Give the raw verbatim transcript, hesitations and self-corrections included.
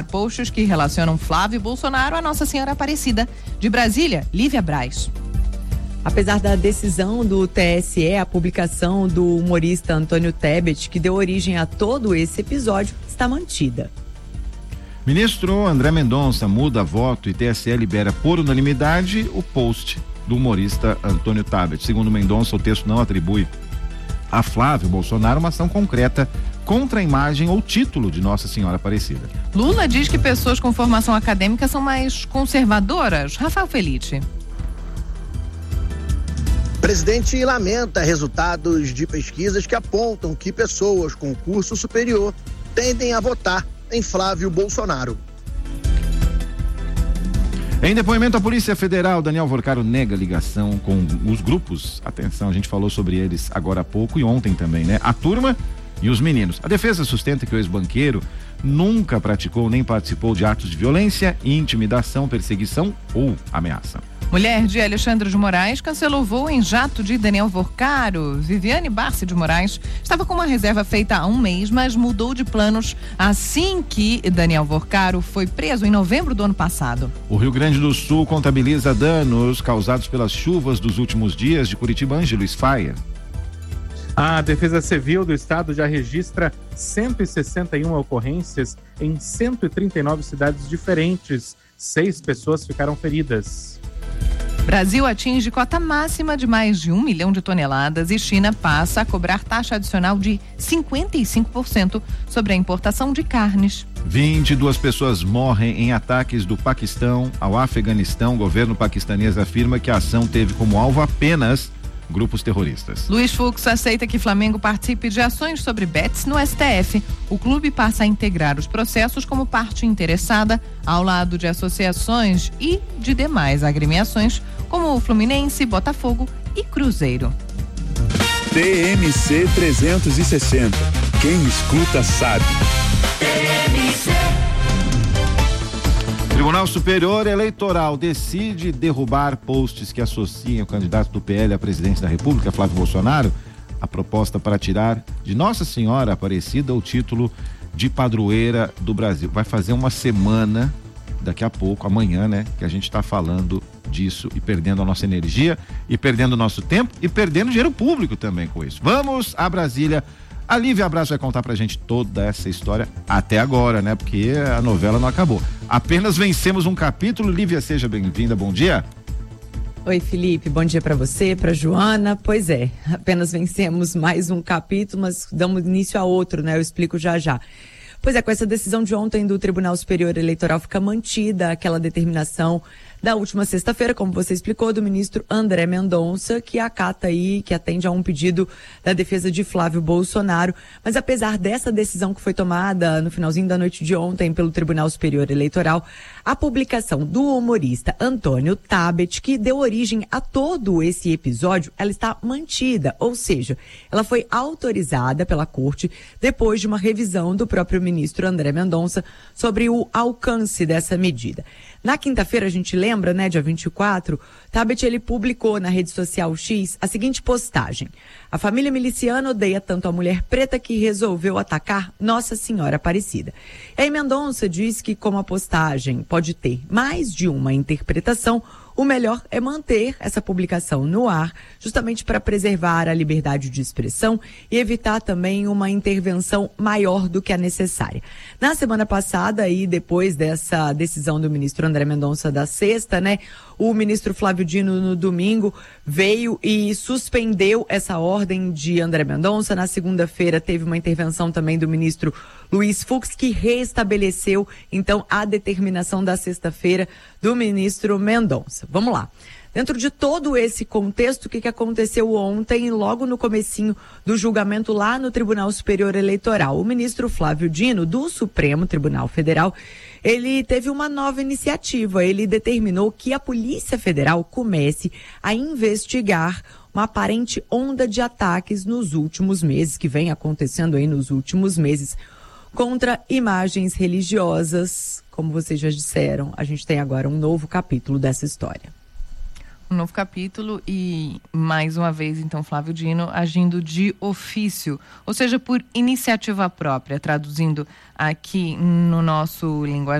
posts que relacionam Flávio Bolsonaro a Nossa Senhora Aparecida. De Brasília, Lívia Braz. Apesar da decisão do T S E, a publicação do humorista Antônio Tebet, que deu origem a todo esse episódio, está mantida. Ministro André Mendonça muda voto e T S E libera por unanimidade o post do humorista Antônio Tebet. Segundo Mendonça, o texto não atribui a Flávio Bolsonaro uma ação concreta contra a imagem ou título de Nossa Senhora Aparecida. Lula diz que pessoas com formação acadêmica são mais conservadoras. Rafael Felite. Presidente lamenta resultados de pesquisas que apontam que pessoas com curso superior tendem a votar em Flávio Bolsonaro. Em depoimento à Polícia Federal, Daniel Vorcaro nega ligação com os grupos. Atenção, a gente falou sobre eles agora há pouco e ontem também, né? A turma e os meninos. A defesa sustenta que o ex-banqueiro nunca praticou nem participou de atos de violência, intimidação, perseguição ou ameaça. Mulher de Alexandre de Moraes cancelou voo em jato de Daniel Vorcaro. Viviane Barce de Moraes estava com uma reserva feita há um mês, mas mudou de planos assim que Daniel Vorcaro foi preso em novembro do ano passado. O Rio Grande do Sul contabiliza danos causados pelas chuvas dos últimos dias de Curitiba. Ângelo Sfaia. A Defesa Civil do Estado já registra cento e sessenta e uma ocorrências em cento e trinta e nove cidades diferentes. Seis pessoas ficaram feridas. Brasil atinge cota máxima de mais de um milhão de toneladas e China passa a cobrar taxa adicional de cinquenta e cinco por cento sobre a importação de carnes. vinte e duas pessoas morrem em ataques do Paquistão ao Afeganistão. O governo paquistanês afirma que a ação teve como alvo apenas grupos terroristas. Luiz Fux aceita que Flamengo participe de ações sobre bets no S T F. O clube passa a integrar os processos como parte interessada, ao lado de associações e de demais agremiações, como o Fluminense, Botafogo e Cruzeiro. T M C trezentos e sessenta. Quem escuta sabe. T M C. Tribunal Superior Eleitoral decide derrubar posts que associam o candidato do P L à presidência da República, Flávio Bolsonaro. A proposta para tirar de Nossa Senhora Aparecida o título de padroeira do Brasil. Vai fazer uma semana, daqui a pouco, amanhã, né, que a gente está falando disso e perdendo a nossa energia e perdendo o nosso tempo e perdendo dinheiro público também com isso. Vamos a Brasília. A Lívia Abraço vai contar pra gente toda essa história até agora, né? Porque a novela não acabou. Apenas vencemos um capítulo. Lívia, seja bem-vinda. Bom dia. Oi, Felipe. Bom dia pra você, pra Joana. Pois é, apenas vencemos mais um capítulo, mas damos início a outro, né? Eu explico já já. Pois é, com essa decisão de ontem do Tribunal Superior Eleitoral fica mantida aquela determinação da última sexta-feira, como você explicou, do ministro André Mendonça, que acata aí, que atende a um pedido da defesa de Flávio Bolsonaro. Mas apesar dessa decisão que foi tomada no finalzinho da noite de ontem pelo Tribunal Superior Eleitoral, a publicação do humorista Antônio Tebet, que deu origem a todo esse episódio, ela está mantida, ou seja, ela foi autorizada pela corte depois de uma revisão do próprio ministro André Mendonça sobre o alcance dessa medida. Na quinta-feira, a gente lembra, né, dia vinte e quatro, Tebet, ele publicou na rede social X a seguinte postagem: a família miliciana odeia tanto a mulher preta que resolveu atacar Nossa Senhora Aparecida. E aí Mendonça diz que, como a postagem pode ter mais de uma interpretação, o melhor é manter essa publicação no ar, justamente para preservar a liberdade de expressão e evitar também uma intervenção maior do que a necessária. Na semana passada, e depois dessa decisão do ministro André Mendonça da sexta, né, o ministro Flávio Dino, no domingo, veio e suspendeu essa ordem de André Mendonça. Na segunda-feira, teve uma intervenção também do ministro Luiz Fux, que restabeleceu, então, a determinação da sexta-feira do ministro Mendonça. Vamos lá. Dentro de todo esse contexto, o que, que aconteceu ontem, logo no comecinho do julgamento lá no Tribunal Superior Eleitoral? O ministro Flávio Dino, do Supremo Tribunal Federal, ele teve uma nova iniciativa. Ele determinou que a Polícia Federal comece a investigar uma aparente onda de ataques nos últimos meses, que vem acontecendo aí nos últimos meses, contra imagens religiosas. Como vocês já disseram, a gente tem agora um novo capítulo dessa história. Um novo capítulo e, mais uma vez, então, Flávio Dino agindo de ofício, ou seja, por iniciativa própria, traduzindo aqui no nosso linguajar.